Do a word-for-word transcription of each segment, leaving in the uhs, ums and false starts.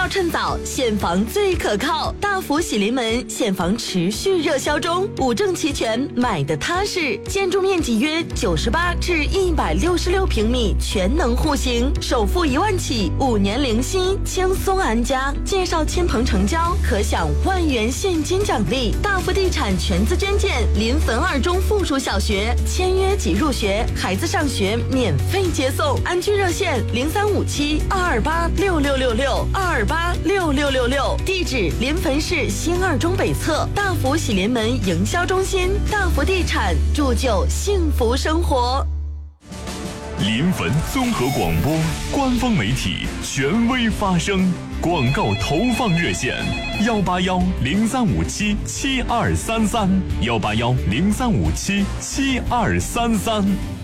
趁早，现房最可靠。大福喜临门，现房持续热销中，五证齐全，买的踏实。建筑面积约九十八至一百六十六平米，全能户型，首付一万起，五年零息，轻松安家。介绍亲朋成交，可享万元现金奖励。大福地产全资捐建，临汾二中附属小学，签约即入学，孩子上学免费接送。安居热线零三五七二二八六六六六二二八六六六六，地址临汾市新二中北侧大福喜临门营销中心。大福地产，铸就幸福生活。 临汾综合广播官方媒体，权威发声。广告投放热线：幺八幺零三五七七二三三，幺八幺零三五七七二三三。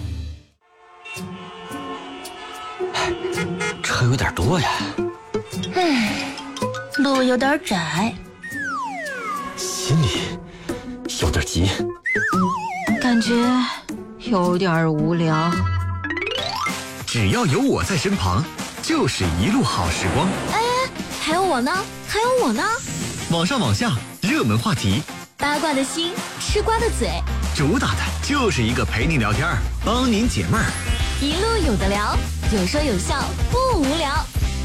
车有点多呀， 唉，路有点窄， 心里有点急， 感觉有点无聊。 只要有我在身旁，就是一路好时光。 哎，还有我呢，还有我呢。 网上网下，热门话题， 八卦的心，吃瓜的嘴， 主打的就是一个陪你聊天，帮您解闷儿。 一路有的聊，有说有笑，不无聊。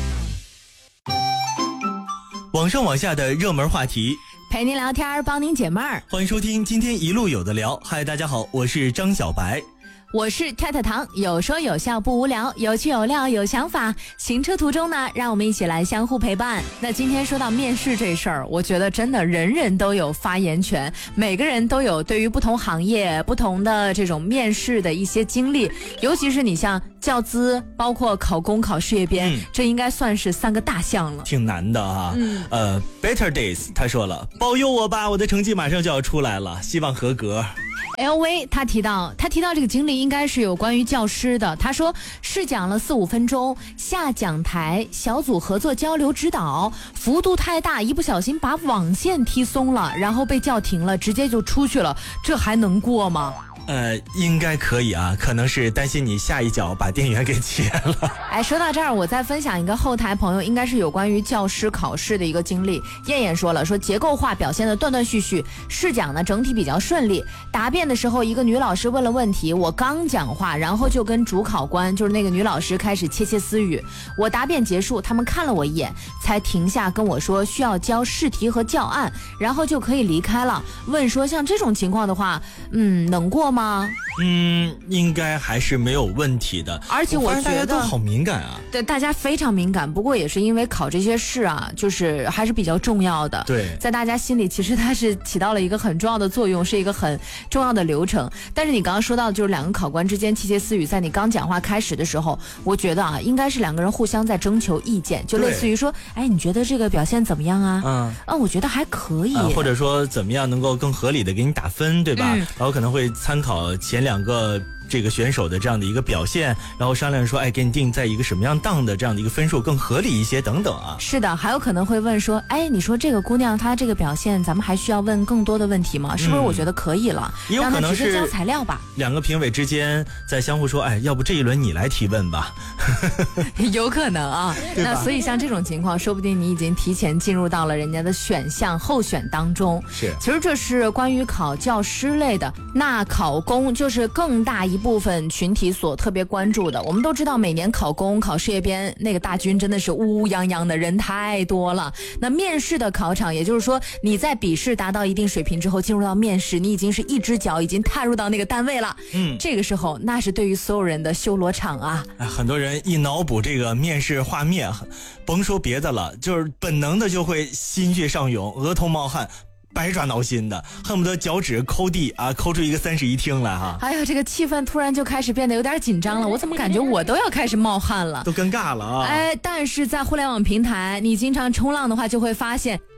网上网下的热门话题， 陪您聊天，帮您解闷儿。 欢迎收听今天一路有的聊。嗨，大家好，我是张小白。 我是跳跳糖，有说有笑不无聊，有趣有料有想法。行车途中呢，让我们一起来相互陪伴。那今天说到面试这事儿，我觉得真的人人都有发言权，每个人都有对于不同行业、不同的这种面试的一些经历，尤其是你像教资，包括考公、考事业编、嗯，这应该算是三个大项了， 挺难的啊。嗯，呃 ，Better Days 他说了，保佑我吧，我的成绩马上就要出来了，希望合格。 L V 他提到他提到这个经历应该是有关于教师的。他说试讲了四五分钟，下讲台小组合作交流指导幅度太大，一不小心把网线踢松了，然后被叫停了，直接就出去了，这还能过吗？ 呃，应该可以啊，可能是担心你下一脚把电源给切了。 哎，说到这儿，我再分享一个后台朋友，应该是有关于教师考试的一个经历。燕燕说了，说结构化表现的断断续续，试讲呢整体比较顺利。答辩的时候，一个女老师问了问题，我刚讲话，然后就跟主考官，就是那个女老师开始窃窃私语。我答辩结束，他们看了我一眼，才停下跟我说需要交试题和教案，然后就可以离开了。问说像这种情况的话，嗯，能过吗？ 嗯，应该还是没有问题的。 而且我觉得大家都好敏感啊。 对，大家非常敏感。不过也是因为考这些试啊，就是还是比较重要的。 对， 在大家心里，其实它是起到了一个很重要的作用，是一个很重要的流程。但是你刚刚说到的就是两个考官之间窃窃私语，在你刚讲话开始的时候，我觉得啊，应该是两个人互相在征求意见，就类似于说，哎，你觉得这个表现怎么样啊？嗯，啊，我觉得还可以、啊。 或者说怎么样能够更合理的给你打分，对吧？嗯、然后可能会参考前两个这个选手的这样的一个表现，然后商量说，哎，给你定在一个什么样档的这样的一个分数更合理一些等等啊。 是的，还有可能会问说，哎，你说这个姑娘她这个表现，咱们还需要问更多的问题吗？是不是我觉得可以了？ 也有可能是交材料吧。 两个评委之间在相互说，哎，要不这一轮你来提问吧。 有可能啊。那所以像这种情况，说不定你已经提前进入到了人家的选项候选当中。 是， 其实这是关于考教师类的。那考公就是更大一部分群体所特别关注的。我们都知道每年考公考事业编那个大军真的是乌泱泱的，人太多了。那面试的考场，也就是说你在笔试达到一定水平之后进入到面试，你已经是一只脚已经踏入到那个单位了。嗯，这个时候那是对于所有人的修罗场啊。 很多人一脑补这个面试画面，甭说别的了，就是本能的就会心血上涌，额头冒汗，百爪挠心的，恨不得脚趾抠地啊，抠出一个三室一厅来哈。 哎呀，这个气氛突然就开始变得有点紧张了，我怎么感觉我都要开始冒汗了， 都尴尬了啊！ 哎，但是在互联网平台，你经常冲浪的话，就会发现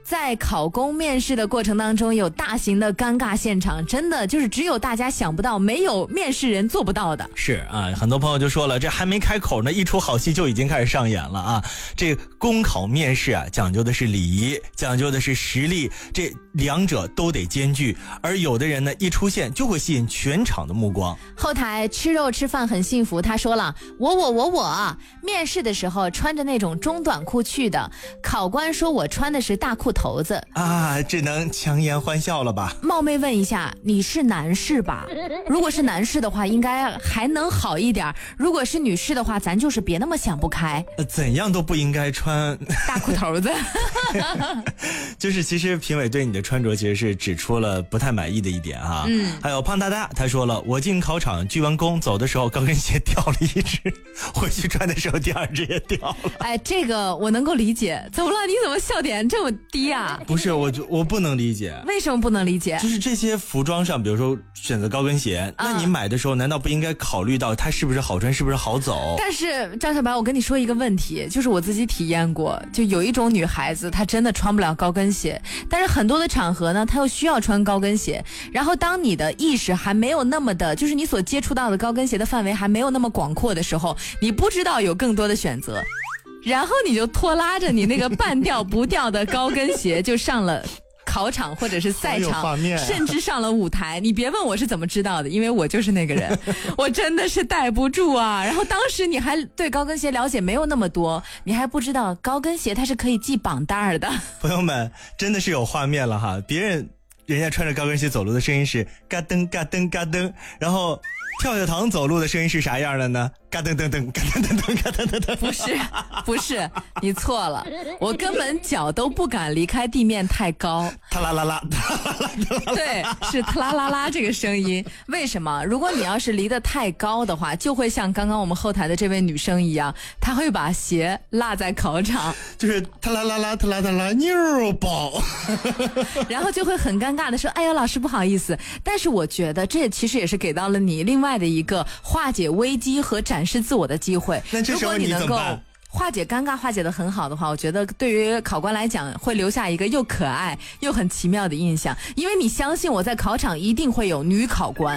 在考公面试的过程当中有大型的尴尬现场，真的就是只有大家想不到，没有面试人做不到的。 是啊，很多朋友就说了，这还没开口呢，一出好戏就已经开始上演了啊！这公考面试啊，讲究的是礼仪，讲究的是实力，这两者都得兼具。而有的人呢，一出现就会吸引全场的目光。 后台吃肉吃饭很幸福，他说了，我我我我面试的时候穿着那种中短裤去的，考官说我穿的是大裤头子啊，只能强颜欢笑了吧。 冒昧问一下，你是男士吧？如果是男士的话，应该还能好一点，如果是女士的话，咱就是别那么想不开， 怎样都不应该穿大裤头子。 就是其实评委对你的穿着其实是指出了不太满意的一点啊。嗯，还有胖大大他说了，我进考场鞠完躬走的时候高跟鞋掉了一只，回去穿的时候第二只也掉了。 哎，这个我能够理解。怎么了？你怎么笑点这么低啊？ 不是，我就我不能理解。 为什么不能理解？ 就是这些服装上，比如说选择高跟鞋，嗯、那你买的时候难道不应该考虑到它是不是好穿，是不是好走？ 但是张小白，我跟你说一个问题，就是我自己体验过，就有一种女孩子她真的穿不了高跟鞋，但是很多的场合呢她又需要穿高跟鞋，然后当你的意识还没有那么的，就是你所接触到的高跟鞋的范围还没有那么广阔的时候，你不知道有更多的选择，然后你就拖拉着你那个半掉不掉的高跟鞋就上了考场或者是赛场，甚至上了舞台。你别问我是怎么知道的，因为我就是那个人。我真的是待不住啊。然后当时你还对高跟鞋了解没有那么多，你还不知道高跟鞋它是可以系绑带的。 朋友们，真的是有画面了哈，别人人家穿着高跟鞋走路的声音是嘎噔嘎噔嘎噔，然后跳跳糖走路的声音是啥样的呢？嘎噔噔噔，嘎噔噔噔，嘎噔噔噔。 不是，不是，你错了。我根本脚都不敢离开地面太高。 塔啦啦啦，塔啦啦啦。 对，是特啦啦啦这个声音。为什么？如果你要是离得太高的话，就会像刚刚我们后台的这位女生一样，她会把鞋落在考场， 就是塔啦啦啦，塔啦塔啦，妞宝。 然后就会很尴尬的说：“哎呀，老师不好意思。”但是我觉得这其实也是给到了你另外的一个化解危机和展示自我的机会。 那这时候你怎么办？如果你能够化解尴尬化解得很好的话，我觉得对于考官来讲会留下一个又可爱又很奇妙的印象，因为你相信我在考场一定会有女考官。